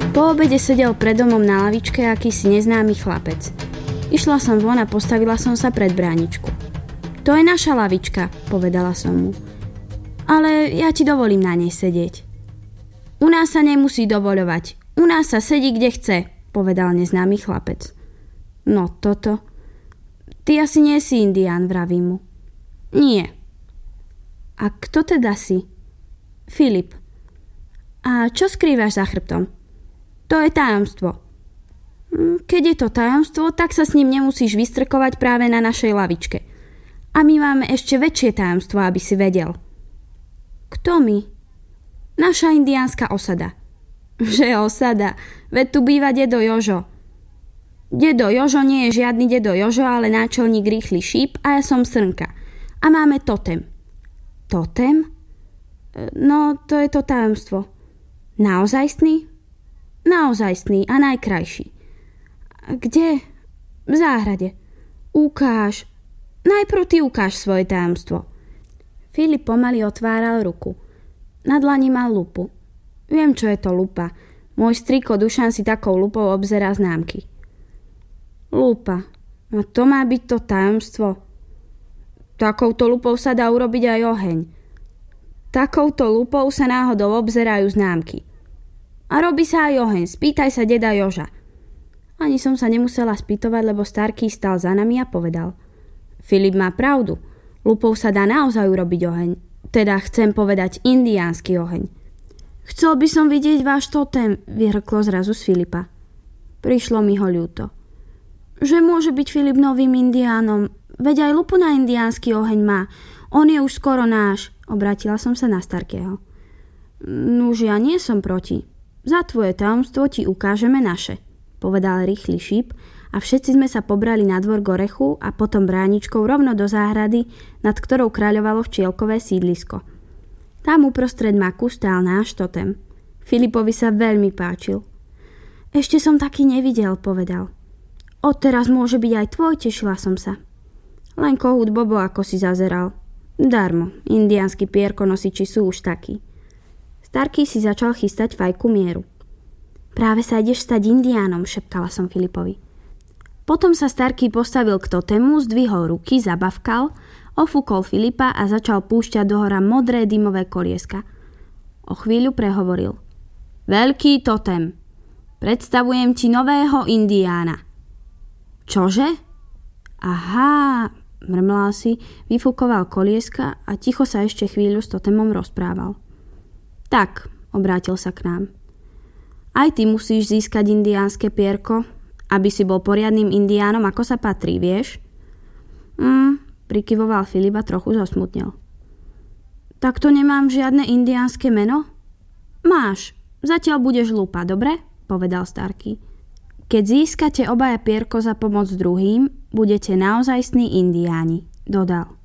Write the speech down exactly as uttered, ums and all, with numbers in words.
Po obede sedel pred domom na lavičke akýsi neznámy chlapec. Išla som von a postavila som sa pred bráničku. To je naša lavička, povedala som mu. Ale ja ti dovolím na nej sedieť. U nás sa nemusí dovoľovať. U nás sa sedí kde chce, povedal neznámy chlapec. No toto. Ty asi nie si indián, vravím mu. Nie. A kto teda si? Filip. A čo skrývaš za chrbtom? To je tajomstvo. Keď je to tajomstvo, tak sa s ním nemusíš vystrkovať práve na našej lavičke. A my máme ešte väčšie tajomstvo, aby si vedel. Kto my? Naša indiánska osada. Že osada? Veď tu býva dedo Jožo. Dedo Jožo nie je žiadny dedo Jožo, ale náčelník Rýchly šíp a ja som Srnka. A máme totem. Totem? No, to je to tajomstvo. Naozajstný? Naozajstný a najkrajší. Kde? V záhrade. Ukáž. Najprv ty ukáž svoje tajomstvo. Filip pomaly otváral ruku. Na dlani mal lupu. Viem, čo je to lupa. Môj strýko Dušan si takou lupou obzerá známky. Lupa. No to má byť to tajomstvo. Takouto lupou sa dá urobiť aj oheň. Takouto lupou sa náhodou obzerajú známky. A robí sa aj oheň. Spýtaj sa deda Joža. Ani som sa nemusela spýtovať, lebo Starký stal za nami a povedal. Filip má pravdu. Lupou sa dá naozaj urobiť oheň. Teda chcem povedať indiánsky oheň. Chcel by som vidieť váš totem, vyhrklo zrazu z Filipa. Prišlo mi ho ľúto. Že môže byť Filip novým indiánom. Veď aj lupu na indiánsky oheň má. On je už skoro náš. Obratila som sa na Starkého. Nuž ja nie som proti. Za tvoje tajomstvo ti ukážeme naše, povedal Rýchly šíp a všetci sme sa pobrali na dvor k orechu a potom bráničkou rovno do záhrady, nad ktorou kráľovalo včielkové sídlisko. Tam uprostred maku stál náš totem. Filipovi sa veľmi páčil. Ešte som taký nevidel, povedal. Odteraz môže byť aj tvoj, tešila som sa. Len kohút Bobo ako si zazeral. Darmo, indiánsky pierkonosiči sú už takí. Starký si začal chystať fajku mieru. Práve sa ideš stať indiánom, šepkala som Filipovi. Potom sa Starký postavil k totému, zdvihol ruky, zabavkal, ofúkol Filipa a začal púšťať dohora modré dymové kolieska. O chvíľu prehovoril. Veľký totem, predstavujem ti nového indiána. Čože? Aha, mrmlal si, vyfúkoval kolieska a ticho sa ešte chvíľu s totemom rozprával. Tak, obrátil sa k nám. Aj ty musíš získať indiánske pierko, aby si bol poriadnym indiánom, ako sa patrí, vieš? Mm, prikyvoval Filip a trochu zosmutnel. Tak to nemám žiadne indiánske meno? Máš, zatiaľ budeš lupa, dobre? Povedal Starký. Keď získate obaja pierko za pomoc druhým, budete naozajstní indiáni, dodal.